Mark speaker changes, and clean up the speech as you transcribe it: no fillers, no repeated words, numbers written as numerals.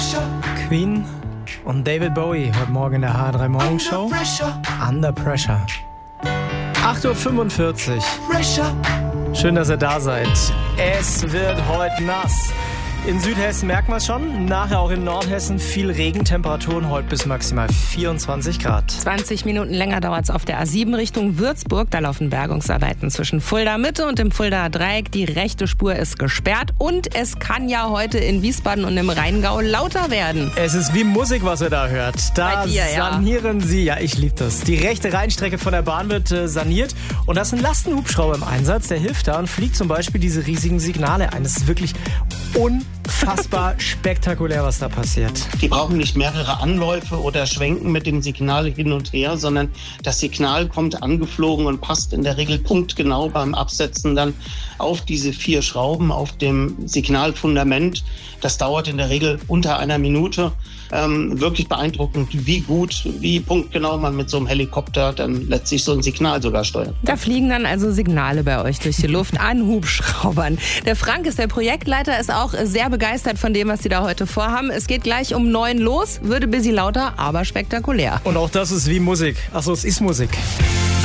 Speaker 1: Queen und David Bowie heute Morgen in der H3 Morning Show. Under Pressure. 8:45 Uhr. Schön, dass ihr da seid. Es wird heute nass. In Südhessen merken wir es schon, nachher auch in Nordhessen viel Regen, Temperaturen heute bis maximal 24 Grad.
Speaker 2: 20 Minuten länger dauert es auf der A7 Richtung Würzburg. Da laufen Bergungsarbeiten zwischen Fulda Mitte und dem Fuldaer Dreieck. Die rechte Spur ist gesperrt und es kann ja heute in Wiesbaden und im Rheingau lauter werden.
Speaker 1: Es ist wie Musik, was ihr da hört. Da
Speaker 2: Bei dir,
Speaker 1: sanieren sie, ja ich liebe das. Die rechte Rheinstrecke von der Bahn wird saniert und da ist ein Lastenhubschrauber im Einsatz, der hilft da und fliegt zum Beispiel diese riesigen Signale ein. Das ist wirklich unfassbar spektakulär, was da passiert.
Speaker 3: Die brauchen nicht mehrere Anläufe oder schwenken mit dem Signal hin und her, sondern das Signal kommt angeflogen und passt in der Regel punktgenau beim Absetzen dann auf diese 4 Schrauben auf dem Signalfundament. Das dauert in der Regel unter einer Minute. Wirklich beeindruckend, wie punktgenau man mit so einem Helikopter dann letztlich so ein Signal sogar steuert.
Speaker 2: Da fliegen dann also Signale bei euch durch die Luft an Hubschraubern. Der Frank ist der Projektleiter, ist auch sehr begeistert von dem, was sie da heute vorhaben. Es geht gleich um 9 los, würde busy lauter, aber spektakulär.
Speaker 1: Und auch das ist wie Musik. Achso, es ist Musik.